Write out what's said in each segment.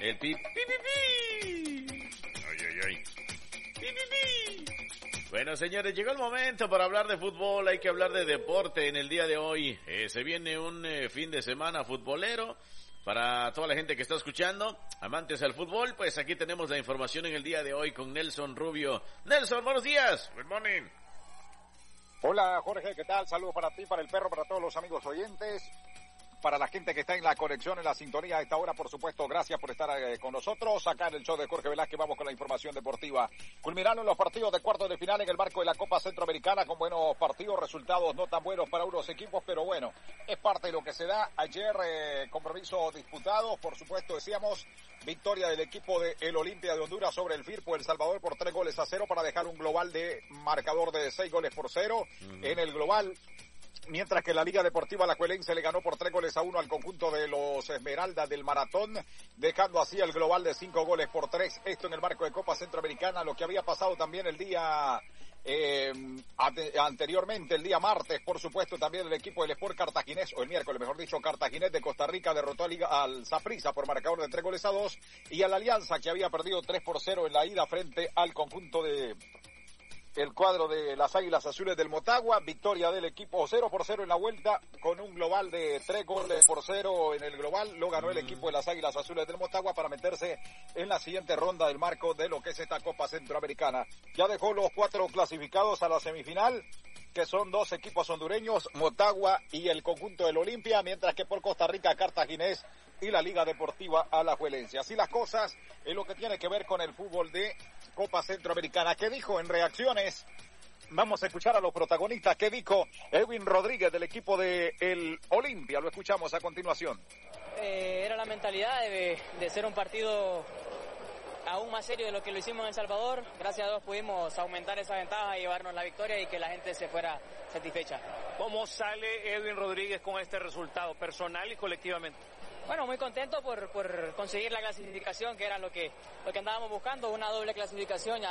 El pi, pi, pi, pi. Ay, ay, ay. Pi, pi, pi. Bueno, señores, llegó el momento para hablar de fútbol, hay que hablar de deporte en el día de hoy. Se viene un fin de semana futbolero para toda la gente que está escuchando, amantes al fútbol, pues aquí tenemos la información en el día de hoy con Nelson Rubio. Nelson, buenos días. Good morning. Hola Jorge, ¿qué tal? Saludos para ti, para el perro, para todos los amigos oyentes. Para la gente que está en la conexión, en la sintonía a esta hora, por supuesto, gracias por estar con nosotros. Acá en el show de Jorge Velázquez vamos con la información deportiva. Culminaron los partidos de cuartos de final en el marco de la Copa Centroamericana con buenos partidos, resultados no tan buenos para unos equipos, pero bueno, es parte de lo que se da. Ayer, compromisos disputados, por supuesto, decíamos, victoria del equipo de el Olimpia de Honduras sobre el Firpo El Salvador por 3-0 para dejar un global de marcador de 6-0 en el global. Mientras que la Liga Deportiva Alajuelense le ganó por 3-1 al conjunto de los Esmeraldas del Maratón, dejando así el global de 5-3. Esto en el marco de Copa Centroamericana, lo que había pasado también el día anteriormente, el día martes, por supuesto, también el equipo del Sport Cartaginés, o el miércoles, mejor dicho, Cartaginés de Costa Rica derrotó al Saprissa por marcador de 3-2 y a la Alianza, que había perdido 3-0 en la ida frente al conjunto de el cuadro de las Águilas Azules del Motagua, victoria del equipo 0-0 en la vuelta, con un global de 3-0 en el global, lo ganó el equipo de las Águilas Azules del Motagua para meterse en la siguiente ronda del marco de lo que es esta Copa Centroamericana. Ya dejó los 4 clasificados a la semifinal, que son 2 equipos hondureños, Motagua y el conjunto del Olimpia, mientras que por Costa Rica, Cartaginés y la Liga Deportiva Alajuelense. Así las cosas en lo que tiene que ver con el fútbol de Copa Centroamericana. ¿Qué dijo en reacciones? Vamos a escuchar a los protagonistas. ¿Qué dijo Edwin Rodríguez del equipo de el Olimpia? Lo escuchamos a continuación. Era la mentalidad de ser un partido aún más serio de lo que lo hicimos en El Salvador. Gracias a Dios pudimos aumentar esa ventaja y llevarnos la victoria y que la gente se fuera satisfecha. ¿Cómo sale Edwin Rodríguez con este resultado, personal y colectivamente? Bueno, muy contento por conseguir la clasificación, que era lo que andábamos buscando, una doble clasificación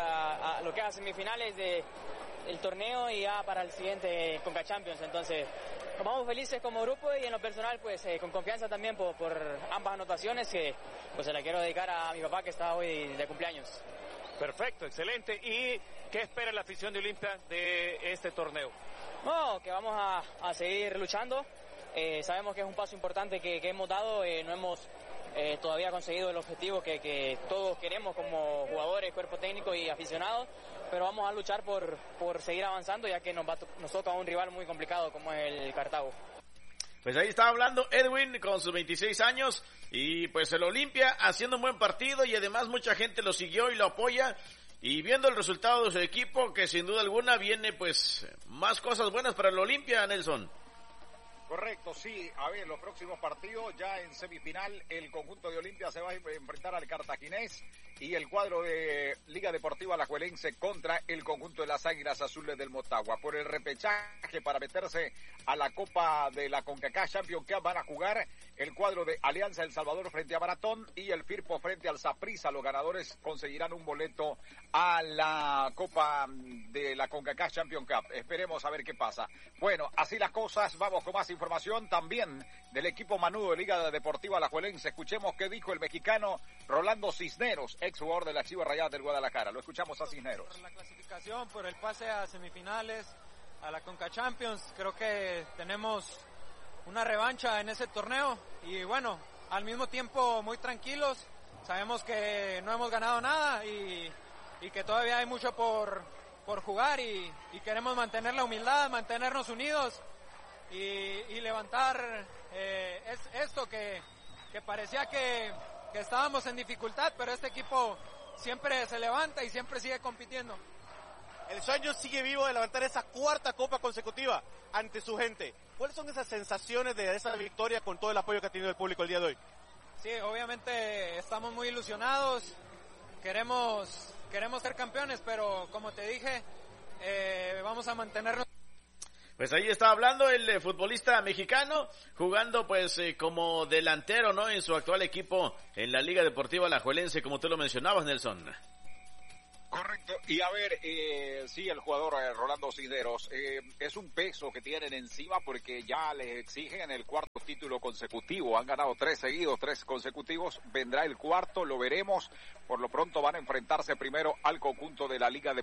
a lo que es a semifinales del torneo y ya para el siguiente Conca Champions. Entonces, nos vamos felices como grupo y en lo personal, pues con confianza también por ambas anotaciones que pues se la quiero dedicar a mi papá que está hoy de cumpleaños. Perfecto, excelente. ¿Y qué espera la afición de Olimpia de este torneo? No, que vamos a seguir luchando. Sabemos que es un paso importante que hemos dado, no hemos todavía conseguido el objetivo que todos queremos como jugadores, cuerpo técnico y aficionados, pero vamos a luchar por seguir avanzando ya que nos toca un rival muy complicado como es el Cartago. Pues ahí estaba hablando Edwin con sus 26 años y pues el Olimpia haciendo un buen partido y además mucha gente lo siguió y lo apoya. Y viendo el resultado de su equipo, que sin duda alguna viene pues más cosas buenas para el Olimpia, Nelson. Correcto, sí. A ver, los próximos partidos, ya en semifinal, el conjunto de Olimpia se va a enfrentar al Cartaginés y el cuadro de Liga Deportiva Alajuelense contra el conjunto de las Águilas Azules del Motagua. Por el repechaje para meterse a la Copa de la CONCACAF Champions Cup van a jugar el cuadro de Alianza El Salvador frente a Maratón y el Firpo frente al Saprissa. Los ganadores conseguirán un boleto a la Copa de la CONCACAF Champions Cup. Esperemos a ver qué pasa. Bueno, así las cosas, vamos con más información también del equipo manudo de Liga Deportiva Alajuelense. Escuchemos qué dijo el mexicano Rolando Cisneros, ex jugador de la Chivas Rayadas del Guadalajara. Lo escuchamos a Cisneros. Por la clasificación, por el pase a semifinales, a la Conca Champions, creo que tenemos una revancha en ese torneo y bueno, al mismo tiempo muy tranquilos. Sabemos que no hemos ganado nada y que todavía hay mucho por jugar y queremos mantener la humildad, mantenernos unidos y levantar esto que parecía que estábamos en dificultad, pero este equipo siempre se levanta y siempre sigue compitiendo. El sueño sigue vivo de levantar esa 4ª copa consecutiva ante su gente. ¿Cuáles son esas sensaciones de esa victoria con todo el apoyo que ha tenido el público el día de hoy? Sí, obviamente estamos muy ilusionados, queremos ser campeones, pero como te dije, vamos a mantenernos. Pues ahí está hablando el futbolista mexicano, jugando pues como delantero, ¿no? En su actual equipo en la Liga Deportiva Alajuelense, como tú lo mencionabas, Nelson. Correcto, y a ver, sí, el jugador Rolando Cisneros, es un peso que tienen encima porque ya les exigen el cuarto título consecutivo, han ganado 3 seguidos, 3 consecutivos, vendrá el cuarto, lo veremos, por lo pronto van a enfrentarse primero al conjunto de la Liga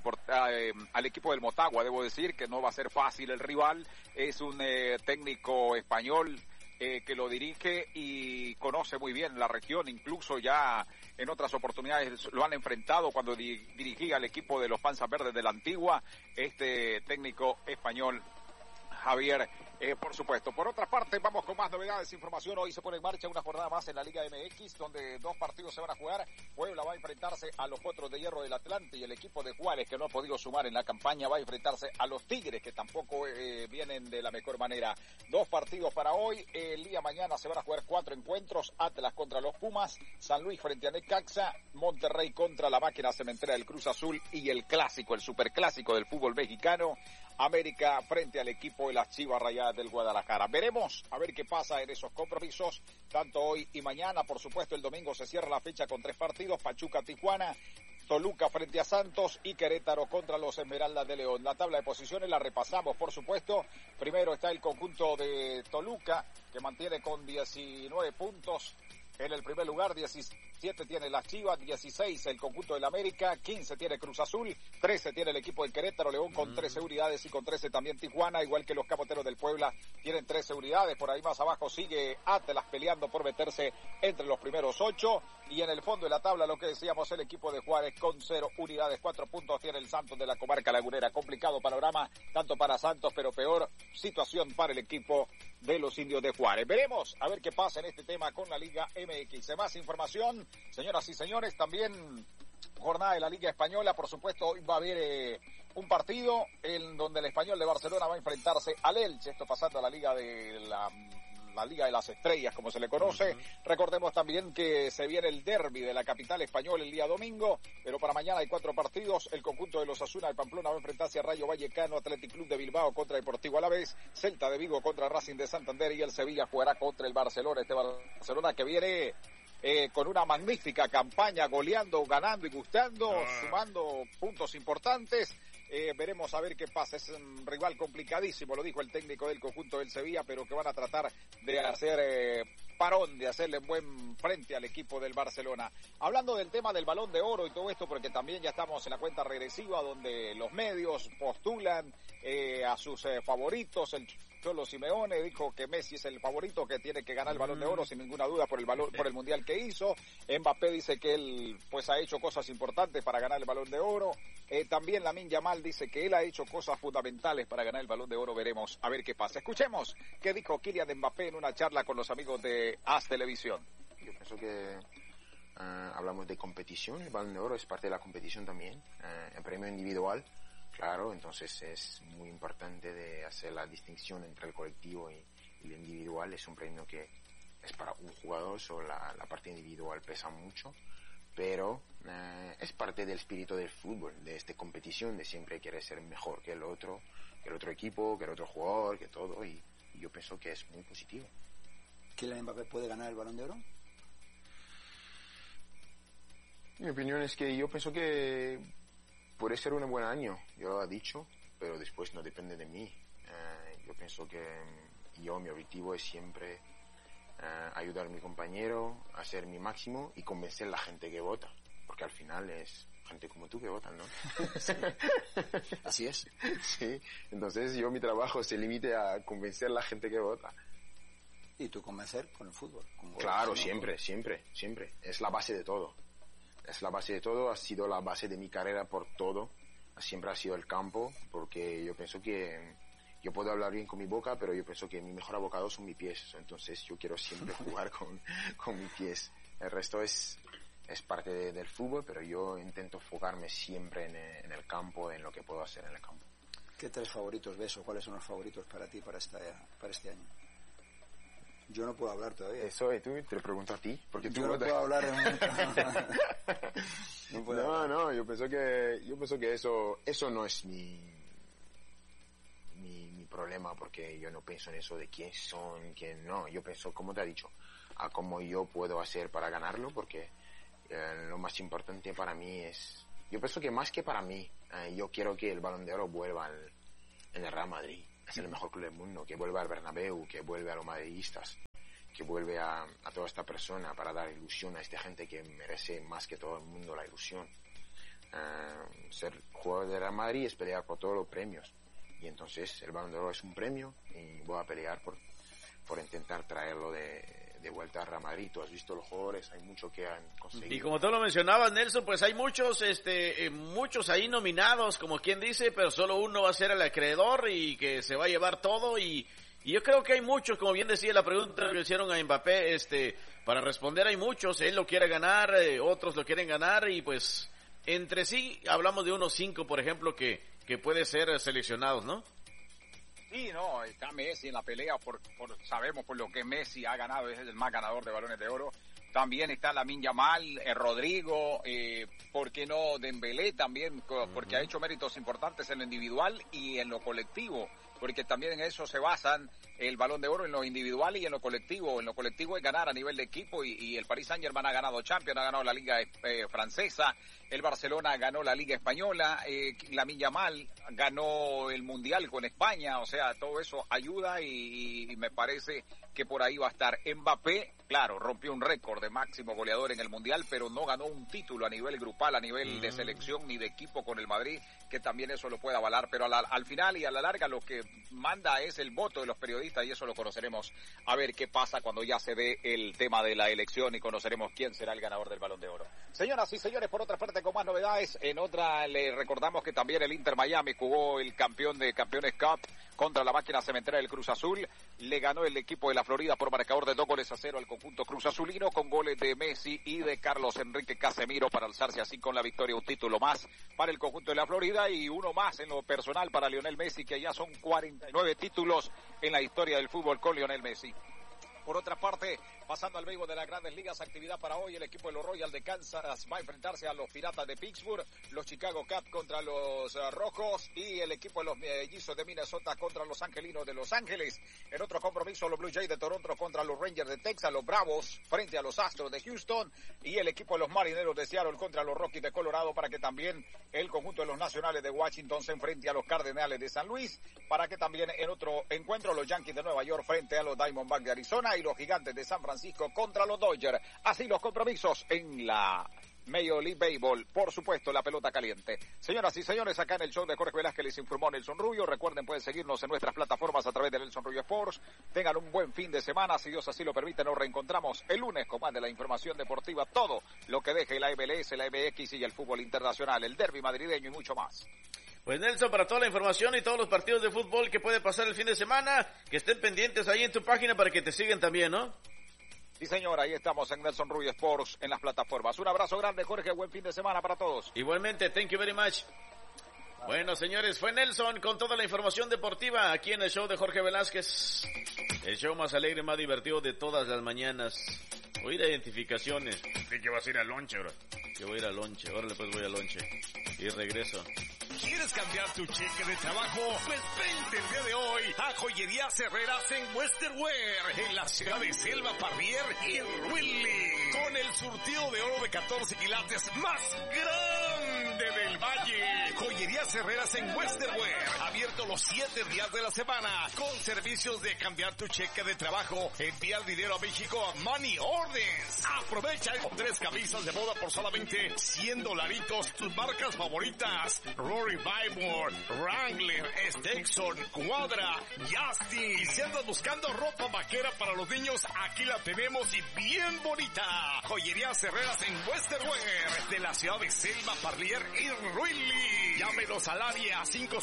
al equipo del Motagua, debo decir que no va a ser fácil el rival, es un técnico español, que lo dirige y conoce muy bien la región, incluso ya en otras oportunidades lo han enfrentado cuando dirigía al equipo de los Panzas Verdes de la Antigua, este técnico español Javier, por supuesto. Por otra parte, vamos con más novedades, información. Hoy se pone en marcha una jornada más en la Liga MX, donde 2 partidos se van a jugar. Puebla va a enfrentarse a los Potros de Hierro del Atlante y el equipo de Juárez, que no ha podido sumar en la campaña, va a enfrentarse a los Tigres, que tampoco vienen de la mejor manera. 2 partidos para hoy. El día mañana se van a jugar 4 encuentros. Atlas contra los Pumas, San Luis frente a Necaxa, Monterrey contra la Máquina Cementera del Cruz Azul y el clásico, el superclásico del fútbol mexicano, América frente al equipo de las Chivas Rayadas del Guadalajara. Veremos a ver qué pasa en esos compromisos, tanto hoy y mañana. Por supuesto, el domingo se cierra la fecha con 3 partidos, Pachuca-Tijuana, Toluca frente a Santos y Querétaro contra los Esmeraldas de León. La tabla de posiciones la repasamos, por supuesto. Primero está el conjunto de Toluca, que mantiene con 19 puntos. En el primer lugar, 17 tiene las Chivas, 16 el conjunto del América, 15 tiene Cruz Azul, 13 tiene el equipo de Querétaro, León con 13 unidades y con 13 también Tijuana, igual que los Camoteros del Puebla tienen 13 unidades. Por ahí más abajo sigue Atlas peleando por meterse entre los primeros 8 y en el fondo de la tabla, lo que decíamos, el equipo de Juárez con 0 unidades, 4 puntos tiene el Santos de la comarca lagunera. Complicado panorama tanto para Santos, pero peor situación para el equipo de los Indios de Juárez. Veremos a ver qué pasa en este tema con la Liga MX. Más información, señoras y señores, también jornada de la Liga Española. Por supuesto, hoy va a haber un partido en donde el Español de Barcelona va a enfrentarse al Elche, esto pasando a la Liga de la Liga de las Estrellas, como se le conoce. Recordemos también que se viene el derbi de la capital española el día domingo, pero para mañana hay 4 partidos. El conjunto de los Osasuna de Pamplona va a enfrentarse a Rayo Vallecano, Athletic Club de Bilbao contra Deportivo Alavés, Celta de Vigo contra Racing de Santander y el Sevilla jugará contra el Barcelona. Este Barcelona que viene con una magnífica campaña, goleando, ganando y gustando, sumando puntos importantes. Veremos a ver qué pasa. Es un rival complicadísimo, lo dijo el técnico del conjunto del Sevilla, pero que van a tratar de hacer parón, de hacerle buen frente al equipo del Barcelona. Hablando del tema del Balón de Oro y todo esto, porque también ya estamos en la cuenta regresiva donde los medios postulan a sus favoritos. El Cholo Simeone dijo que Messi es el favorito, que tiene que ganar el Balón de Oro sin ninguna duda por el mundial que hizo. Mbappé dice que él pues ha hecho cosas importantes para ganar el Balón de Oro. También Lamine Yamal dice que él ha hecho cosas fundamentales para ganar el Balón de Oro. Veremos a ver qué pasa. Escuchemos qué dijo Kylian Mbappé en una charla con los amigos de AS Televisión. Yo pienso que hablamos de competición, el Balón de Oro es parte de la competición también, el premio individual. Claro, entonces es muy importante de hacer la distinción entre el colectivo y el individual. Es un premio que es para un jugador, solo la parte individual pesa mucho, pero es parte del espíritu del fútbol, de esta competición, de siempre querer ser mejor que el otro equipo, que el otro jugador, que todo, y yo pienso que es muy positivo. ¿Kylian Mbappé puede ganar el Balón de Oro? Mi opinión es que yo pienso que puede ser un buen año, yo lo he dicho, pero después no depende de mí. Yo pienso que mi objetivo es siempre ayudar a mi compañero, hacer mi máximo y convencer a la gente que vota, porque al final es gente como tú que votan, ¿no? Sí. Así es. Sí, entonces mi trabajo se limite a convencer a la gente que vota. Y tú convencer con el fútbol. Claro, siempre. Es la base de todo. Ha sido la base de mi carrera por todo. Siempre ha sido el campo, porque yo pienso que yo puedo hablar bien con mi boca, pero yo pienso que mi mejor abocado son mis pies. Entonces yo quiero siempre jugar con mis pies. El resto es parte del fútbol, pero yo intento enfocarme siempre en el campo, en lo que puedo hacer en el campo. ¿Qué 3 favoritos ves o cuáles son los favoritos para ti para este año? Yo no puedo hablar todavía. Eso, tú te lo pregunto a ti, porque tú yo no puedo hablar No, yo pienso que eso no es mi problema, porque yo no pienso en eso de quién son, quién no. Yo pienso, como te he dicho, a cómo yo puedo hacer para ganarlo, porque lo más importante para mí es yo pienso que más que para mí, yo quiero que el Balón de Oro vuelva en el Real Madrid. Es el mejor club del mundo, que vuelva al Bernabéu, que vuelva a los madridistas, que vuelve a toda esta persona para dar ilusión a esta gente que merece más que todo el mundo la ilusión. Ser jugador de Real Madrid es pelear por todos los premios, y entonces el Balón de Oro es un premio y voy a pelear por intentar traerlo de vuelta a Real Madrid. Tú has visto los jugadores, hay mucho que han conseguido. Y como tú lo mencionabas, Nelson, pues hay muchos ahí nominados, como quien dice, pero solo uno va a ser el acreedor y que se va a llevar todo. Y yo creo que hay muchos, como bien decía la pregunta que hicieron a Mbappé, para responder hay muchos. Él lo quiere ganar, otros lo quieren ganar, y pues entre sí hablamos de unos 5, por ejemplo, que puede ser seleccionados, ¿no? Sí, no, está Messi en la pelea, sabemos por lo que Messi ha ganado, es el más ganador de balones de oro. También está Lamine Yamal, Rodrigo, ¿por qué no Dembélé también? Porque ha hecho méritos importantes en lo individual y en lo colectivo, porque también en eso se basan el Balón de Oro, en lo individual y en lo colectivo. En lo colectivo es ganar a nivel de equipo, y el Paris Saint-Germain ha ganado Champions, ha ganado la Liga francesa, el Barcelona ganó la Liga Española, Lamine Yamal ganó el Mundial con España, o sea, todo eso ayuda y me parece que por ahí va a estar. Mbappé, claro, rompió un récord de máximo goleador en el Mundial, pero no ganó un título a nivel grupal, a nivel de selección ni de equipo con el Madrid, que también eso lo puede avalar, pero al final y a la larga lo que manda es el voto de los periodistas, y eso lo conoceremos a ver qué pasa cuando ya se dé el tema de la elección y conoceremos quién será el ganador del Balón de Oro. Señoras y señores, por otra parte, con más novedades, en otra le recordamos que también el Inter Miami jugó el campeón de Campeones Cup contra la máquina cementera del Cruz Azul. Le ganó el equipo de la Florida por marcador de 2-0 al conjunto Cruz Azulino, con goles de Messi y de Carlos Enrique Casemiro, para alzarse así con la victoria. Un título más para el conjunto de la Florida y uno más en lo personal para Lionel Messi, que ya son 49 títulos en la historia del fútbol con Lionel Messi. Por otra parte, pasando al béisbol de las Grandes Ligas, actividad para hoy. El equipo de los Royals de Kansas va a enfrentarse a los Piratas de Pittsburgh, los Chicago Cubs contra los Rojos y el equipo de los Mellizos de Minnesota contra los Angelinos de Los Ángeles. En otro compromiso, los Blue Jays de Toronto contra los Rangers de Texas, los Bravos frente a los Astros de Houston y el equipo de los Marineros de Seattle contra los Rockies de Colorado, para que también el conjunto de los Nacionales de Washington se enfrente a los Cardenales de San Luis, para que también en otro encuentro los Yankees de Nueva York frente a los Diamondbacks de Arizona y los Gigantes de San Francisco contra los Dodgers. Así los compromisos en la Major League Baseball. Por supuesto, la pelota caliente. Señoras y señores, acá en el show de Jorge Velázquez les informó Nelson Rubio. Recuerden, pueden seguirnos en nuestras plataformas a través de Nelson Rubio Sports. Tengan un buen fin de semana. Si Dios así lo permite, nos reencontramos el lunes con más de la información deportiva. Todo lo que deje la MLS, la MX y el fútbol internacional, el derbi madrileño y mucho más. Pues Nelson, para toda la información y todos los partidos de fútbol que puede pasar el fin de semana, que estén pendientes ahí en tu página para que te sigan también, ¿no? Sí, señor, ahí estamos en Nelson Rubio Sports en las plataformas. Un abrazo grande, Jorge, buen fin de semana para todos. Igualmente, thank you very much. Bueno, señores, fue Nelson con toda la información deportiva aquí en el show de Jorge Velázquez. El show más alegre, más divertido de todas las mañanas. Voy de identificaciones. ¿Sí que vas a ir al lonche, bro? Que voy a ir al lonche. Órale, pues voy al lonche. Y regreso. ¿Quieres cambiar tu cheque de trabajo? Pues vente el día de hoy a Joyerías Herreras en Western Wear, en la ciudad de Selva Parrier y Ruili, con el surtido de oro de 14 quilates más grande del Valle. Joyerías Herreras en Western Wear, abierto los 7 días de la semana, con servicios de cambiar tu cheque de trabajo, enviar dinero a México a Money Orders. Aprovecha 3 camisas de boda por solamente $100, tus marcas favoritas, Rory Bible, Wrangler, Stetson, Cuadra, Justin. Y si andas buscando ropa vaquera para los niños, aquí la tenemos y bien bonita. Joyerías Herreras en Western Wear, de la ciudad de Selma, Parlier y Ruili. Llámenos al área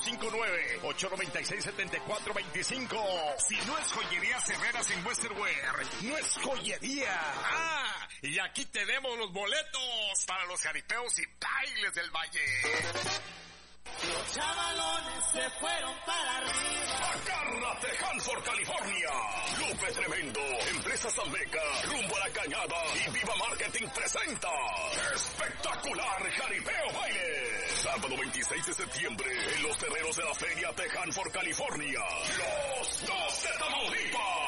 559-896-7425. Si no es Joyerías Herreras en Western Wear, no es joyería. Ah, y aquí tenemos los boletos para los jaripeos y bailes del Valle. Los chavalones se fueron para arriba. Agárrate, Hanford, California. Lupe Tremendo, Empresas Almeca, Rumbo a la Cañada y Viva Marketing presenta Espectacular Jaripeo Baile. Sábado 26 de septiembre en los terrenos de la Feria de Hanford, California. Los Dos de Tamaulipas.